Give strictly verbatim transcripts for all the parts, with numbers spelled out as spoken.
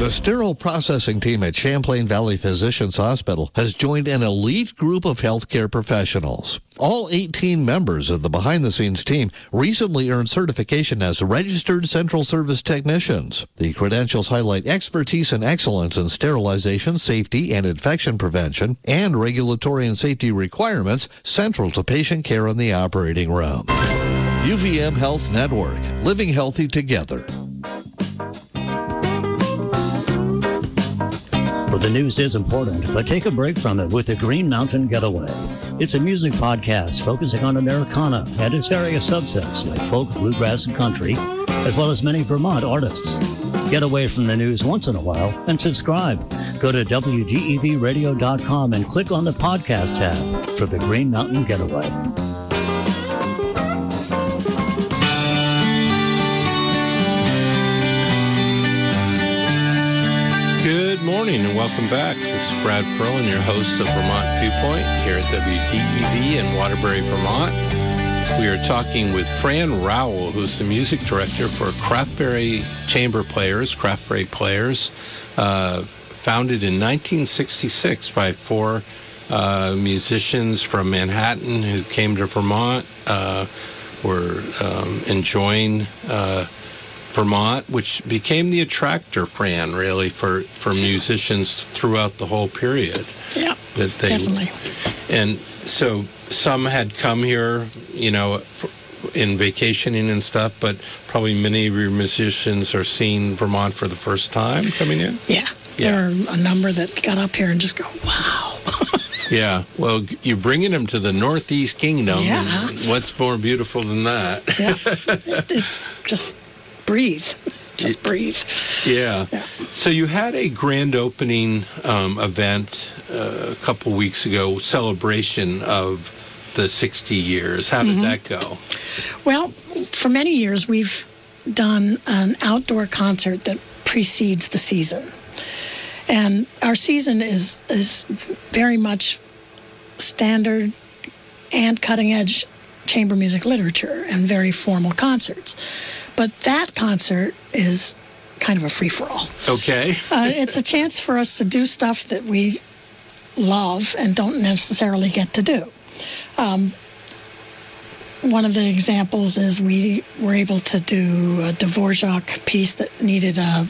The sterile processing team at Champlain Valley Physicians Hospital has joined an elite group of healthcare professionals. All eighteen members of the behind-the-scenes team recently earned certification as registered central service technicians. The credentials highlight expertise and excellence in sterilization, safety, and infection prevention, and regulatory and safety requirements central to patient care in the operating room. U V M Health Network, living healthy together. Well, the news is important, but take a break from it with the Green Mountain Getaway. It's a music podcast focusing on Americana and its various subsets like folk, bluegrass, and country, as well as many Vermont artists. Get away from the news once in a while and subscribe. Go to W G E V radio dot com and click on the podcast tab for the Green Mountain Getaway. Good morning and welcome back. This is Brad Ferlin, your host of Vermont Viewpoint here at W D E V in Waterbury, Vermont. We are talking with Fran Rowell, who's the music director for Craftberry Chamber Players, Craftberry Players, uh, founded in nineteen sixty-six by four uh, musicians from Manhattan who came to Vermont, uh, were um, enjoying uh Vermont, which became the attractor, Fran, really, for, for musicians throughout the whole period. Yeah, that they, definitely. And so some had come here, you know, in vacationing and stuff, but probably many of your musicians are seeing Vermont for the first time coming in? Yeah, yeah. There are a number that got up here and just go, wow. Yeah, well, you're bringing them to the Northeast Kingdom. Yeah. What's more beautiful than that? Yeah, it, it just... breathe. Just breathe. Yeah. yeah. So you had a grand opening um, event uh, a couple weeks ago, celebration of the sixty years. How did mm-hmm. that go? Well, for many years, we've done an outdoor concert that precedes the season. And our season is, is very much standard and cutting-edge chamber music literature and very formal concerts. But that concert is kind of a free-for-all. Okay. uh, it's a chance for us to do stuff that we love and don't necessarily get to do. Um, one of the examples is we were able to do a Dvorak piece that needed a,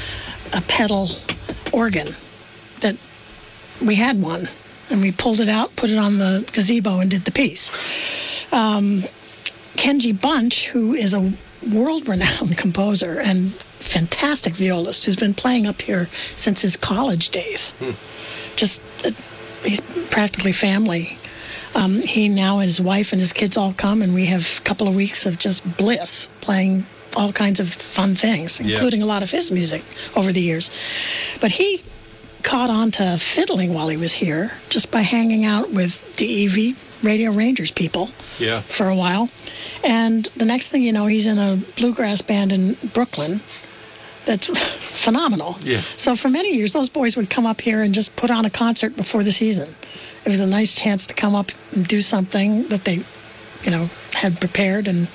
a pedal organ. That we had one, and we pulled it out, put it on the gazebo, and did the piece. Um, Kenji Bunch, who is a world-renowned composer and fantastic violist who's been playing up here since his college days. Hmm. Just, uh, he's practically family. Um, he now, his wife and his kids all come, and we have a couple of weeks of just bliss, playing all kinds of fun things, yeah. including a lot of his music over the years. But he caught on to fiddling while he was here, just by hanging out with D E V Radio Rangers people yeah. for a while. And the next thing you know, he's in a bluegrass band in Brooklyn that's phenomenal. Yeah. So for many years, those boys would come up here and just put on a concert before the season. It was a nice chance to come up and do something that they, you know, had prepared and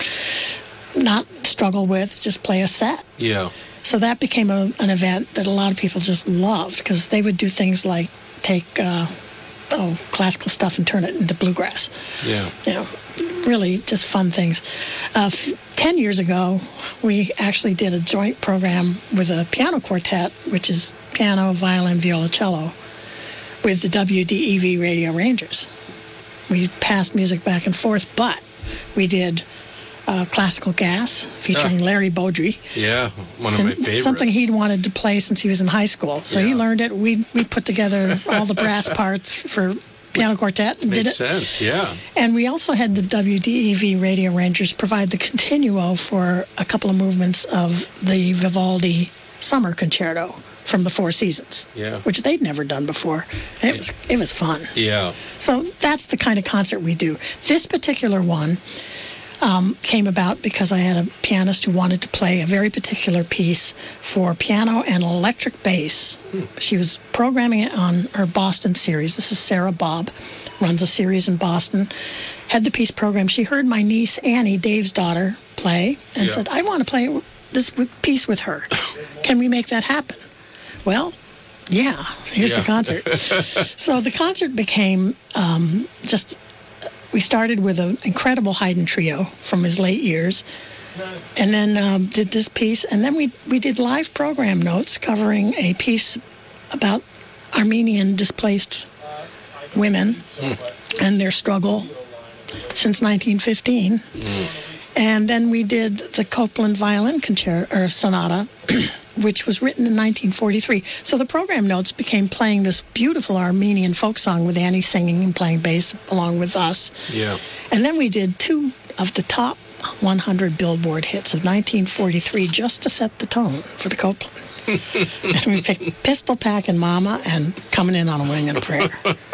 not struggle with, just play a set. Yeah. So that became a, an event that a lot of people just loved, because they would do things like take... Uh, oh, classical stuff and turn it into bluegrass. Yeah. You know, really just fun things. Uh, f- ten years ago, we actually did a joint program with a piano quartet, which is piano, violin, viola, cello, with the W D E V Radio Rangers. We passed music back and forth, but we did uh, Classical Gas featuring uh, Larry Beaudry. Yeah, one of my favorites. Something he'd wanted to play since he was in high school. So yeah. he learned it. We we put together all the brass parts for piano quartet and Makes did it. sense, yeah. And we also had the W D E V Radio Rangers provide the continuo for a couple of movements of the Vivaldi Summer Concerto from the Four Seasons, yeah. which they'd never done before. And it was it was fun. Yeah. So that's the kind of concert we do. This particular one Um, came about because I had a pianist who wanted to play a very particular piece for piano and electric bass. Hmm. She was programming it on her Boston series. This is Sarah Bobb, runs a series in Boston. Had the piece programmed. She heard my niece Annie, Dave's daughter, play and yeah. said, I want to play this piece with her. Can we make that happen? Well, yeah, here's Yeah. the concert. So the concert became um, just, we started with an incredible Haydn trio from his late years, and then um, did this piece, and then we, we did live program notes covering a piece about Armenian displaced women and their struggle since nineteen fifteen. Mm. And then we did the Copland Violin Concerto, or Sonata, which was written in nineteen forty-three. So the program notes became playing this beautiful Armenian folk song with Annie singing and playing bass along with us. Yeah. And then we did two of the top one hundred Billboard hits of nineteen forty-three just to set the tone for the Copland. And we picked Pistol Pack and Mama and Coming In on a Wing and a Prayer.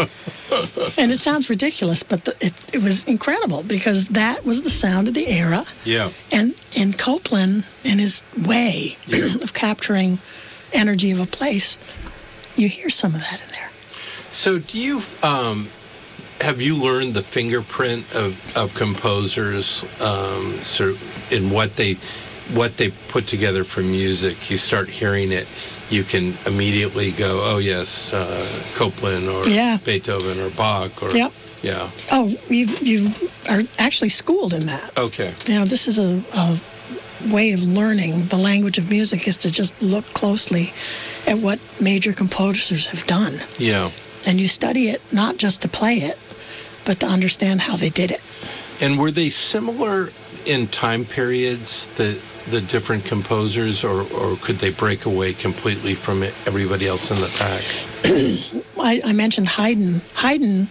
And it sounds ridiculous, but the, it, it was incredible because that was the sound of the era. Yeah. And in Copland, in his way Yeah. of capturing energy of a place, you hear some of that in there. So do you, um, have you learned the fingerprint of, of composers, um, sort of in what they, what they put together for music? You start hearing it, you can immediately go, oh yes, uh, Copland or Yeah. Beethoven or Bach or, Yep. yeah. Oh, you you are actually schooled in that. Okay. You know, this is a, a way of learning the language of music is to just look closely at what major composers have done. Yeah. And you study it not just to play it, but to understand how they did it. And were they similar in time periods, the the different composers, or, or could they break away completely from it, everybody else in the pack? I, I mentioned Haydn. Haydn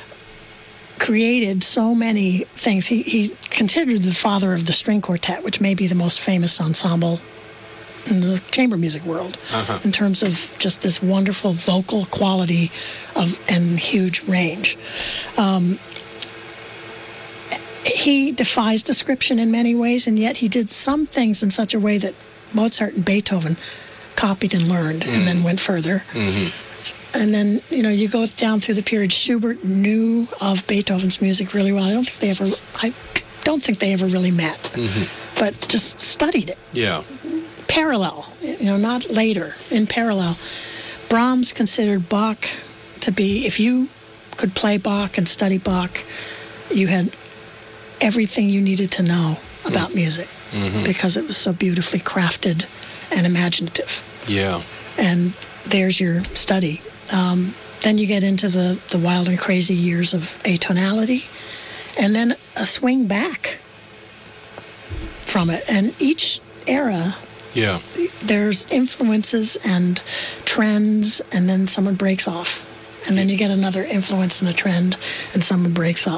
created so many things. He, he's considered the father of the string quartet, which may be the most famous ensemble in the chamber music world, Uh-huh. in terms of just this wonderful vocal quality of and huge range. Um, he defies description in many ways, and yet he did some things in such a way that Mozart and Beethoven copied and learned, and then went further. Mm-hmm. And then, you know, you go down through the period. Schubert knew of Beethoven's music really well. I don't think they ever, I don't think they ever really met, Mm-hmm. but just studied it. Yeah. Parallel, you know, not later, in parallel. Brahms considered Bach to be, if you could play Bach and study Bach, you had everything you needed to know about music, Mm-hmm. because it was so beautifully crafted and imaginative. Yeah. And there's your study. Um, then you get into the, the wild and crazy years of atonality, and then a swing back from it. And each era, Yeah. there's influences and trends, and then someone breaks off. And then you get another influence and a trend, and someone breaks off.